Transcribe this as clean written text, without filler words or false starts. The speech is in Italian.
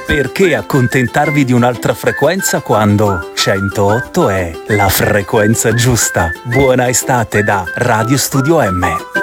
Perché accontentarvi di un'altra frequenza quando 108 è la frequenza giusta? Buona estate da Radio Studio M.